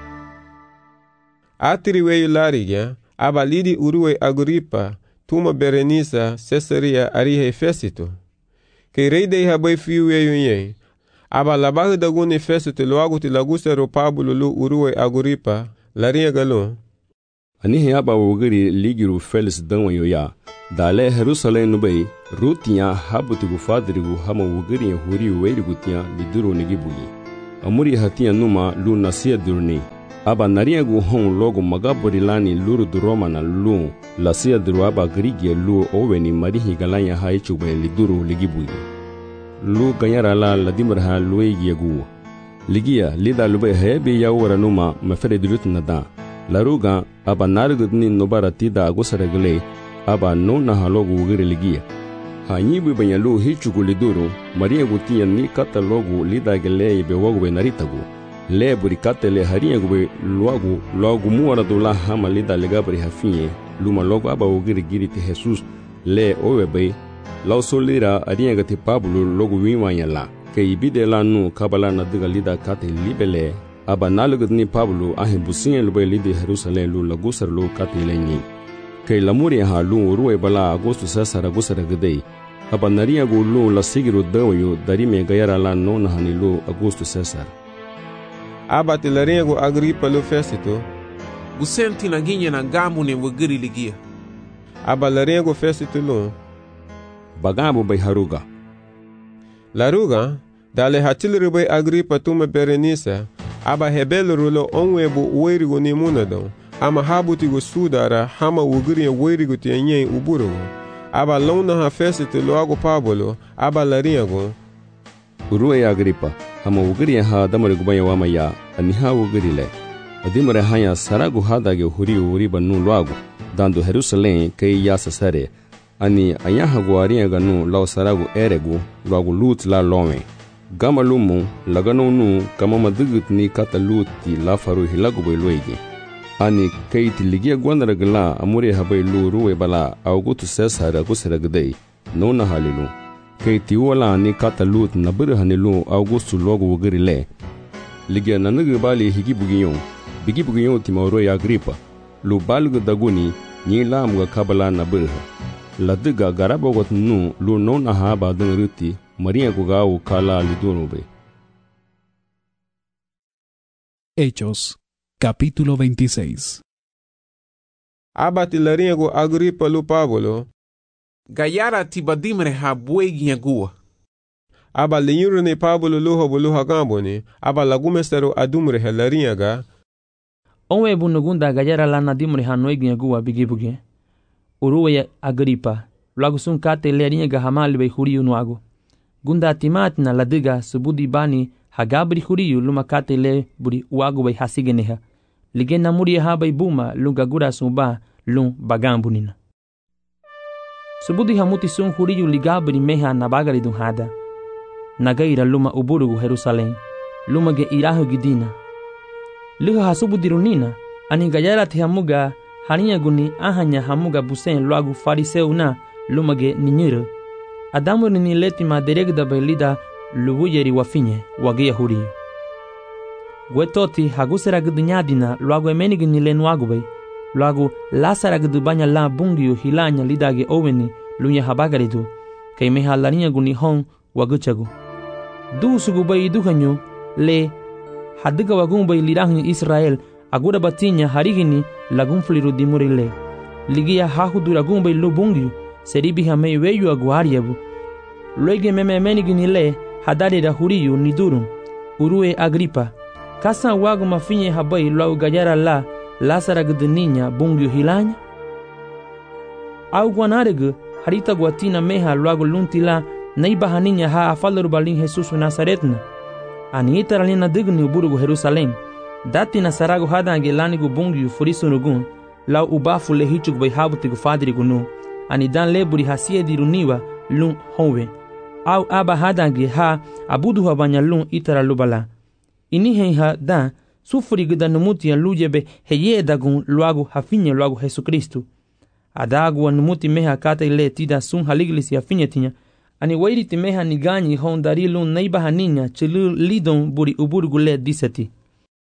atiri weyu lariga aba lidi uruwai Agripa tuma Berenisa Cesaria arihe fesito kei reidei habai fiu weyu nye aba labahu daguni fesito loagu ti lagusero Pablo lu uruwai Agripa larinha galon anihi aba wugiri ligiru Felis danwanyo ya dale Jerusalem nubai rutiya habutigu fadrigu hama wugiri huri weirigu tiya liduru nigibugi amuri hatiya numa lu nasiya durni aba nariyagu hon logo magabori lani luru du romana lu lasiya duru aba grigia lu oweni marihi galanya haichube liduru ligibugi lu ganyara la ladimraha luigiyagu ligia lida lube hebe yawara numa mafere dilutna da laruga aba nargudni nobara tida agusaragle aba nona halogu wugiri ligia hanyibu banyalu hichugu liduru maria gutiya ni kata logu lida gele be wogwe naritagu le buri katele hariya gube luagu logu muara dula hama lida legabri hafinye luma logu aba wugiri giriti Jesus le owebe law solira ariya gati Pablo logu wimanya la ke ibide la nu kabala na diga lida kate libele aba nalugudni Pablo ahi businya lube lidi Jerusalem lu lagusar lu kate lenyi ke lamuri ha lu ruwe bala agosto sasara gusara gdei aba nariya gu lu la sigiru dawayo dari me gayara la nona hani lu agosto sasar aba tilariya gu Agripa lu Fesito gusenti na ginye na gamu ne wugiri ligia aba lariya gu Fesito lu bagabu bay haruga laruga dale hatilri bay Agripa tuma Berenice aba hebelru lo onwebu weirigu ni munado ama habutigu sudara hama wugiri weirigu tiyenye uburu aba lona ha Fesito lo ago Pablo aba lariyagu uruwe Agripa hama wugiri ha damari gubaya wamaya aniha wugiri le adimare haya saragu hadage huri uri banu loagu dando Jerusalem kay yasa sare ani ayaha guaria ganu law saragu eregu loagu lut la lome gama lumu lagano nu kama madugit ni kata luti la faru hilagu bay loigi ani kayti ligia gwandara gala amuri habay lu ruwe bala augutu sesara gusaragdei nona halilu kayti wala ni kata lut nabir hanilu augustu logu wugiri le ligia nanugu bali higi bugiyon bigi bugiyon timawro ya Agripa lu balgu daguni ni lamga kabala nabir ladiga garabogot nu lu nona haba dengruti Maria gugawu kala lidunube. Hechos, capítulo veintiséis. Aba tilariya gu Agripa lu Pablo gayara tibadimre ha buegi gua aba liyuru ni Pablo lu hobu lu hagamboni aba lagumesteru adumre helariya ga onwe bunugunda gayara lana dimre ha noigi gua bigibuge uruwe Agripa lagu sunkate leriya ga hamali be huriyu nuagu gunda timatina ladiga subudi bani hagabri huriyu lumakate le buri uagu bay hasigeneha ligena muri ha bay buma lunga gura sumba lung bagambunina subudi hamuti sun huriyu ligabri meha nabagari dun hada nagaira luma uburugu Jerusalem luma ge irahu gidina liha hasubudi runina ani gayara te hamuga haniya guni ahanya hamuga busen loagu fariseuna luma ge ninyira Adamu ni leti madereg da belida lubuyeri wafinye wage huriyu Gwetoti hagusera gdunyadina luagu emenigi ni lenuagu bay luagu lasara gdubanya la bungiyu hilanya lidage oweni lunya habagaridu kay meha laniya guni hon waguchagu du sugu bay duhanyu le hadiga wagun bay lirahni Israel agura batinya harigini lagun fliru dimurile ligia hahudura gumbay lubungiyu seribi hame weyu aguariabu loige meme menigini le hadari da huriyu nidurun uruwe Agripa kasa wagu mafinye habai lau gajara la lasara gdeninya bungyu hilanya au guanaregu harita guatina meha luagu luntila naiba haninya ha afalaru balin Jesus Nazaretna ani itaralina digni uburugu Jerusalem dati na saragu hadange lanigu bungyu furisunugun lau ubafu le hichug bay habutigu fadrigu nu ani dan leburi hasie diruniwa lun honwe au aba hadange ha abudu habanya lun itara lubala ini hen ha dan sufuri gdanumuti ya lujebe heye dagun luagu hafinye luagu Jesu Kristu adagu wanumuti meha kata ile tida sun haliglis ya finye tinya ani wairi timeha niganyi hon dari lun naiba haninya chilu lidon buri uburgu le disati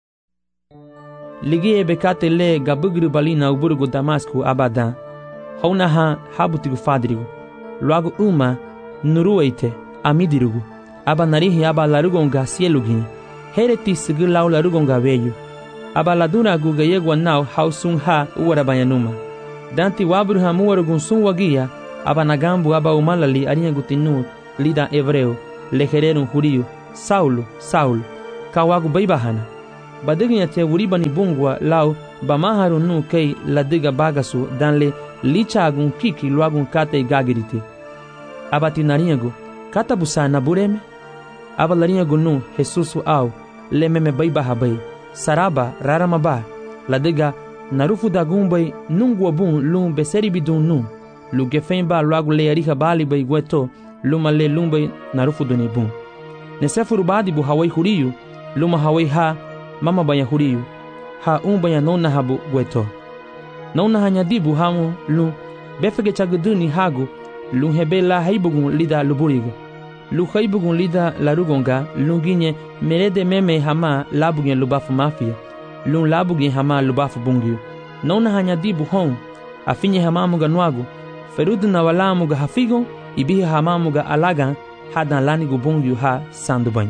ligie bekate le gabugru balina uburgu Damasku abadan hona ha habutigu fadrigu luagu uma nurueite amidirugu aba narihi aba larugonga sielugi hereti sigilau larugonga veyu aba laduna guga yegwa nau hausun ha uwara bayanuma danti wabru hamuar gun sun wagia aba nagambu aba umalali arinha gutinu lida hebreu legererun jurio Saulo Saulo kawagu baibahana badegnya te wuribani bungwa lau bamaharu nu kei ladiga bagasu danle lichagun kiki luagun kate gagirite abati narinhago kata busana bureme aba larinhago nu Jesusu au lememe baibahabai saraba raramaba ladiga narufu dagumbai nungwa bun lum beseri bidun nu lugefemba luagu leariha bali bai gueto luma le lumbai narufu duni bun nesefuru badi bu hawai huriyu luma hawai ha mama banya huriyu ha um banya nona habu gueto nona hanya dibu hamu lu befege chaguduni hagu lu hebela haibugun lida luburigo lu haibugun lida larugonga lunginye merede meme hama labugen lubafu mafia lu labugen hama lubafu bungyu nona hanya dibu hon afinye hamamuga nwagu ferudu na walamuga hafigo ibihi hamamuga alagan hadan lanigu bungyu ha sandubany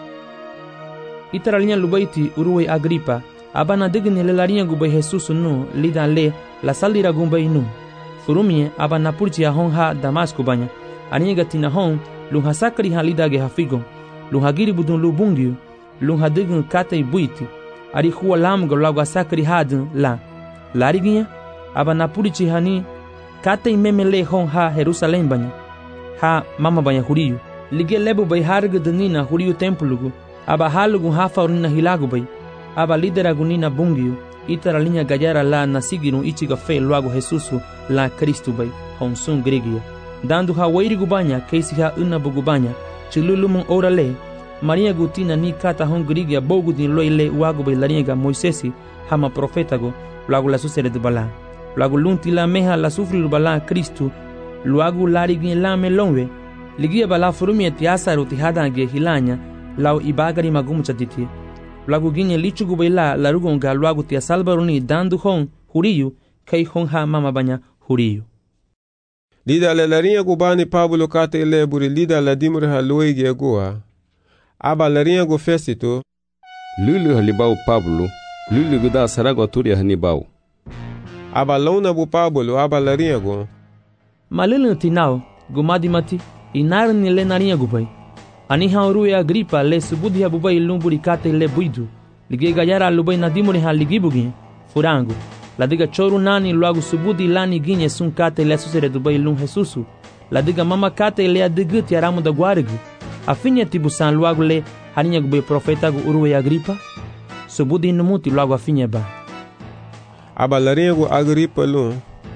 itaralinha lubaiti uruwe Agripa abana digni le larinha gubay Jesus nu lidan le la salira gumbay nu furumie abana purti hon ha Damasco banya aninha gatina hon lu hasakri ha lidage hafigo lu hagiri budun lu bungyu lu hadign katay buiti ari huwa lamgo lagu asakri hadun la lariginha abana purti hani katay memele hon ha Jerusalém banya ha mama banya huriyu lige lebu bay harga danina huriyu templugu aba halugu hafa urina hilagu bay aba lidera gunina bungiu itara linha gayara la nasigiru ichiga fe luagu Jesusu la Cristo bay honsun gregia dandu ha wairigu banya keisi ha unabugu banya chilulumun orale Maria gutina ni kata hon gregia bogu din loile uagu bay laringa Moisesi hama profetago luagu la susere de bala luagu lunti la meha la sufri bala Cristo luagu larigi la melonwe ligia bala furumi etiasaru tihadange hilanya lau ibagari magumu chatiti luagu ginye lichugu baila larugonga luagu tia salbaruni dandu hon huriyu kai hon ha mama banya huriyu lida le larinha gubani Pablo kate le buri lida la dimure ha loige goa aba larinha go fesito lulu halibau Pablo lulu guda sarago turia hanibau aba lona bu Pablo aba larinha go malulu tinau gumadi mati inarni le narinha gubai ani haurue Agripa le subudi habubai lumburi kate le buidu lige gayara lubai nadimuri ha ligibugi furango ladiga choru nani luagu subudi lani ginye sun kate le susere dubai lum Jesusu ladiga mama kate le adiguti aramu da guarigu afinye tibusan luagu le harinha gubai profeta gu urue Agripa subudi numuti luagu afinye ba aba larinha gu Agripa lum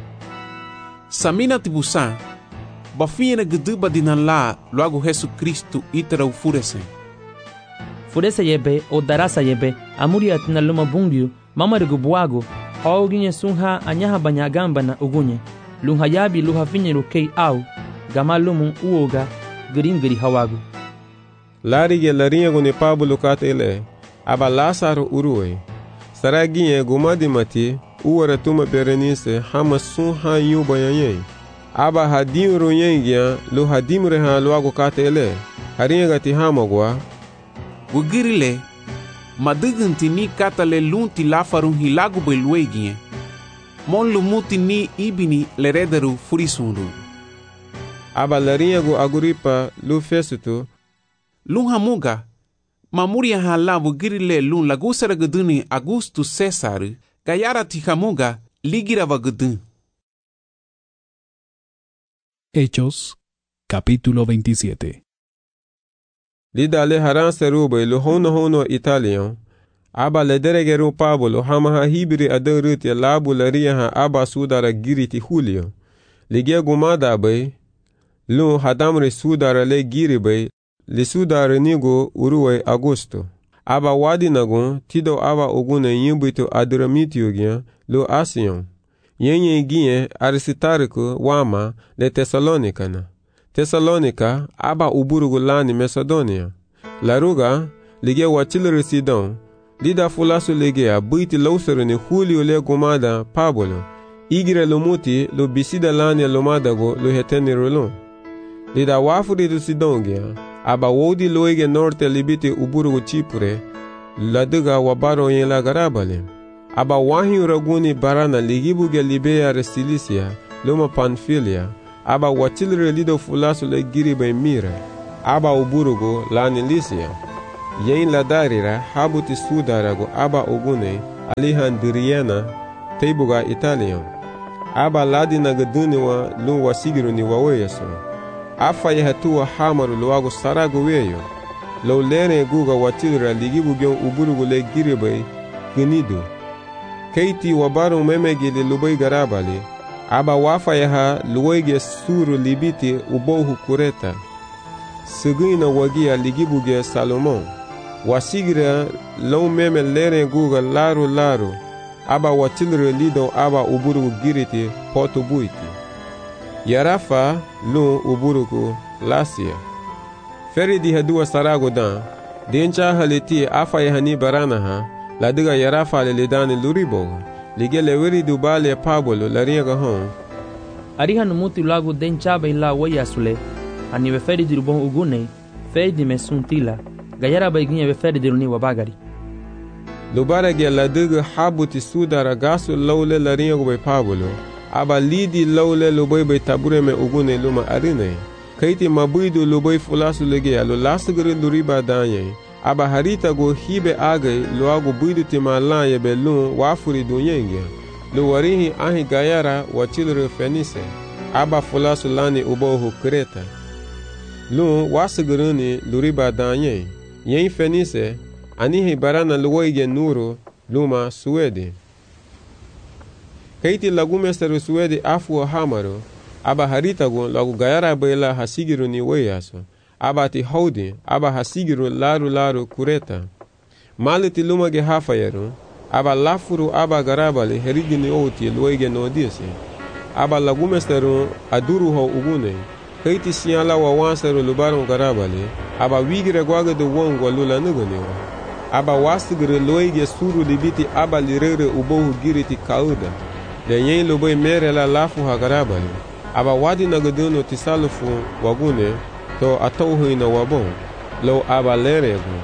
samina tibusan bafinha guduba dinan la luagu Jesus Cristo itara ufurese furese yebe o darasa yebe amuri atina luma bungiu mama regu buago hauginye sunha anyaha banyagamba na ugunye lunha yabi luha finye rukei au gama lumu uoga giringiri hawagu larige larinha gu ne Pablo katele aba Lázaro urue saraginye gumadi mati uwara tuma Berenice hama sunha yuba yanyei aba hadim royengia lo hadim reha luago katele harinha gati hamagwa gugirile madugunti ni katale lunti lafarun hilagu belwegie mon lumuti ni ibini lerederu furisunru aba larinha gu Agripa lu fesuto lun hamuga mamuria hala gugirile lun lagusara guduni Augusto César gayara ti hamuga ligira vagudun. Hechos, capítulo veintisiete. Lida le haran serube lo hono hono italian aba le deregeru Pablo hama ha hibri aderuti labu laria ha aba sudara giriti Julio ligia gumada bay lu hadamre sudara le giri bay le sudara nigo uruwe Augusto aba wadi nagun tido aba oguna yimbuito adramitio gyan lo Asion yenye ginye Aristarco wama le Tesalonika na Tesalonika aba uburugu lani Macedonia laruga lige wachilere Sidon lida fulasu lige abuiti lausere ni Julio le gumada Pablo igire lumuti lo bisida lani lomada go lo heteni rolon lida wafuri do Sidon gya aba wodi loige norte libiti uburugu Chipre laduga wabaro yen la garabale aba wahi raguni barana ligibuge Libea re Cilicia luma Pamfilia aba watilre lido fulasu le giribe mire aba uburugo lani Lisia yen la darira habuti sudarago aba ugune Alejandriana teibuga Italian aba ladi nagaduniwa lu wasigiruni waweyaso afa yehatua hamaru luago sarago weyo lo lene guga watilra ligibuge uburugo le giribe gnido keiti wabaru memegili lubai garabali aba wafa yaha luwege suru libiti ubohu kureta sigina wagia ligibuge Salomon wasigira lo meme lene guga laru laru aba watilre lido aba uburugu giriti poto buiti yarafa lu uburugu Lasia feri di hadua sarago dan dencha haliti afa yahani baranaha ladiga yarafa le ledani luribo lige leweri dubale pabolo lariga hon ariha numuti lagu dencha la wayasule ani be feri dirubon ugune fei di mesuntila gayara bayginya be feri diruni wabagari lubara ge ladiga habuti sudara gasu lawle lariga be pabolo aba lidi lawle lubai be tabure me ugune luma arine kaiti mabuidu lubai fulasu lege alo lasgere luriba danye aba harita go hibe age luago buidu timalan yebe lun wafuri dunyenge lu warihi ahi gayara watilre fenise aba fulasu lani ubohu Kreta lun wasgeruni luriba danye yen fenise anihi barana luwaige nuru luma Suede kaiti lagumesteru Suede afu hamaru aba harita go lagu gayara bela hasigiruni weyaso aba ti haudi aba hasigiru laru laru Kureta maliti lumage hafayeru aba lafuru aba garabali herigini oti luege nodisi aba lagumesteru aduru ho ugune kaiti siala wa wanseru lubaru garabali aba wigire gwaga de wongo lula nuguniwa aba wasigire luege suru libiti aba lirere ubohu giriti kauda le yen lubai mere la lafu ha garabali aba wadi nagaduno tisalufu wagune to atauhi na wabon lo aba lerego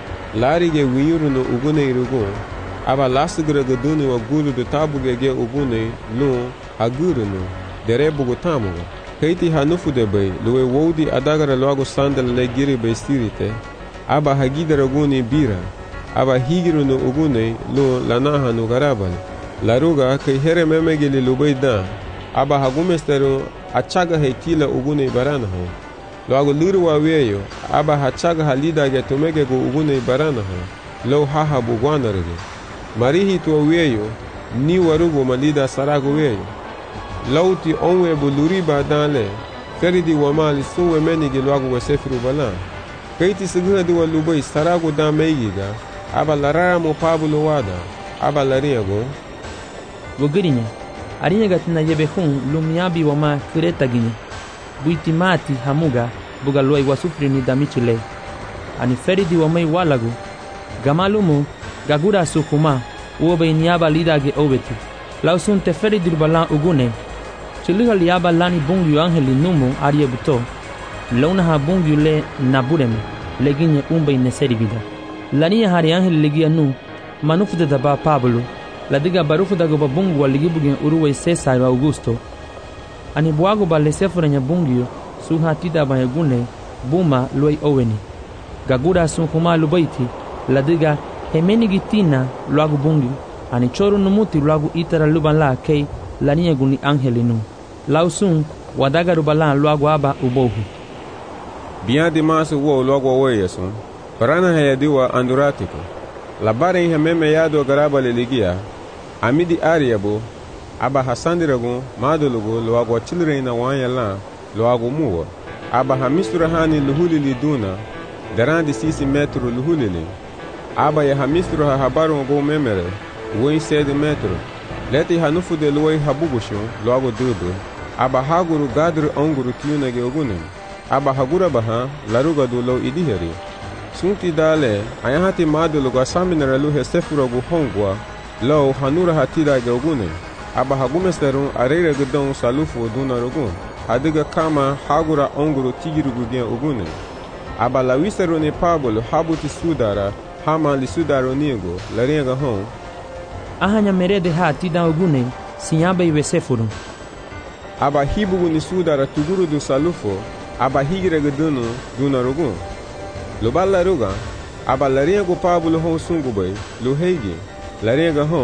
larige wiyuru no ugune irugo aba lasigre gaduni wa gulu de tabuge ge ugune no aguru no derebugo tamugo kaiti hanufu de bay loe wodi adagara loago sandal le giri be stirite aba hagidara guni bira aba higiru no ugune lo lanaha no garabal laruga kai here memegeli lubayda aba hagumesteru achaga heitila ugune barana ho loago liru wa weyo aba hachaga halida ge tumege go ugune barana ho lo haha bugwanarege marihi to weyo ni warugo malida sarago weyo lauti onwe buluri badale feridi wamali suwe menige loago wesefiru bala kaiti sigha di walubai sarago da meyiga aba larara mo pabulo wada aba lariago wogirinya arinya gatina yebe hun lumiabi wama Kreta ginya buitimati hamuga buga loai wasufri ni damichile ani feridi wamai walagu gamalumu gagura sukuma uobe niaba lidage obeti lausun te feridi balan ugune chiliha liaba lani bungu angeli numu arie buto launa ha bungu le nabureme leginye umbe ineseri vida lania hari angeli legia nu manufude daba Pablo ladiga barufu dago babungu waligibugen uruwe Cesar Augusto ani buago balesefura nya bungio suha tida bayagune buma loi oweni gagura sunkuma lubaiti ladiga hemeni gitina luagu bungi ani choru numuti luagu itara lubala kei lania guni angelinu lausun wadaga rubala luagu aba ubohu bien dimasu wo luagu weyesun parana hayadiwa anduratiko labare hememe yado garaba leligia amidi ariabo aba hasandirago madulugo luagu chilreina wanyala luagu muwa aba hamisura hani luhulili duna darandi sisi metro luhulili aba ya hamisura ha habaru go memere woi sedi metro leti hanufu de luwai habugushu luagu dudu aba haguru gadru onguru tiyunage ogunem aba hagura baha laruga du lo idiheri sunti dale ayahati madulugo saminara luhe sefurogu hongwa lo hanura hatira ge ogunem aba hagumesteru arere gudon salufu duna rugun adiga kama hagura onguru tigirugu gen ogune aba lawiseru ne Pablo habuti sudara hama li sudaro niego larenga hon ahanya merede ha tidan ogune sinhaba iwe sefuru. Aba hibugu ni sudara tuguru du salufo, aba higirege dunu dunarugu. Lo balla ruga, aba lariego Pablo hon sungu bay, lo heigi, lariega hon